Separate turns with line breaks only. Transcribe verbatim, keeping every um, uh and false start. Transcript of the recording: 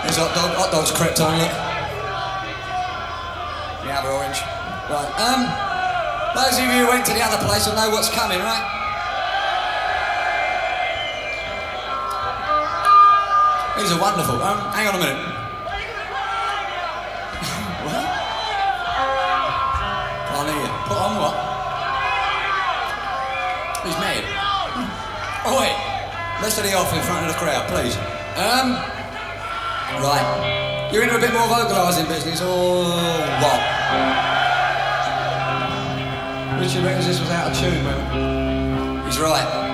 There's hot dog. Hot dog's crept on, look. The other orange. Right, um, those of you who went to the other place will know what's coming, right? These are wonderful. Um, hang on a minute. What? Can't hear you. Put on what? He's mad. Oh wait. Rest of the off in front of the crowd, please. Um, right. You're into a bit more vocalising business, or what? Richard reckons this was out of tune, man. He's right.